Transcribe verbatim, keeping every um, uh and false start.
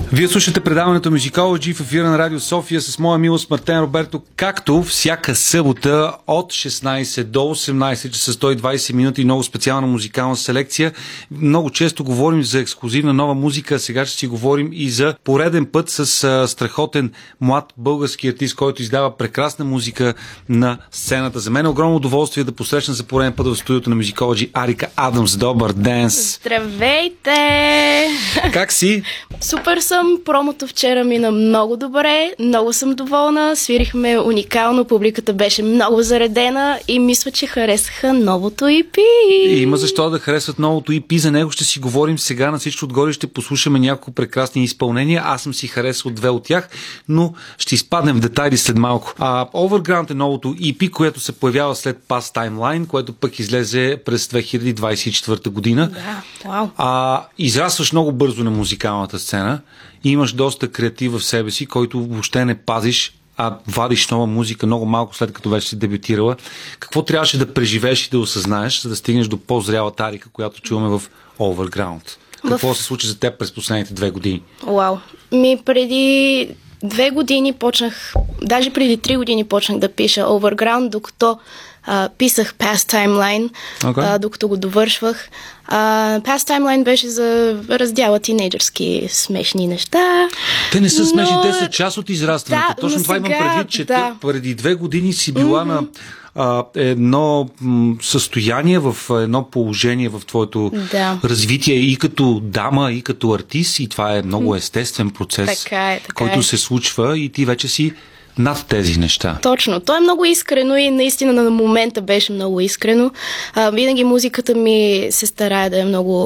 Вие слушате предаването Musicology в ефира на Радио София с моя милост Мартен Роберто, както всяка събота от шестнайсет до осемнайсет часа, сто и двайсет минути, много специална музикална селекция. Много често говорим за ексклузивна нова музика, сега ще си говорим и за пореден път с а, страхотен млад български артист, който издава прекрасна музика на сцената. За мен е огромно удоволствие да посрещна за пореден път в студиото на Musicology Арика Адамс. Добър ден! Здравейте! Как си? Супер съм. Промото вчера мина много добре. Много съм доволна. Свирихме уникално. Публиката беше много заредена и мисля, че харесаха новото и пи. И има защо да харесват новото и пи. За него ще си говорим сега. На всичко отгоре ще послушаме няколко прекрасни изпълнения. Аз съм си харесал две от тях, но ще изпаднем в детайли след малко. А, Overground е новото и пи, което се появява след Past Timeline, което пък излезе през две хиляди двайсет и четвърта година. Да, вау. А, израстваш много бързо на музикалната сцена и имаш доста креатив в себе си, който въобще не пазиш, а вадиш нова музика много малко след като вече си дебютирала. Какво трябваше да преживееш и да осъзнаеш, за да стигнеш до по-зрялата Арика, която чуваме в Overground? Какво в... се случи за теб през последните две години? Вау. Ми преди две години почнах, даже преди три години почнах да пиша Overground, докато а, писах Past Timeline, okay. а, докато го довършвах. А, Past Timeline беше за раздяла тинейджърски смешни неща. Те не са смешни, но... те са част от израстването. Да, Точно това сега, имам предвид, че да. преди две години си била mm-hmm. на а, едно м, състояние, в едно положение в твоето да. развитие и като дама, и като артист, и това е много естествен процес, така е, така който е. се случва и ти вече си над тези неща. Точно. То е много искрено и наистина на момента беше много искрено. А, винаги музиката ми се старае да е много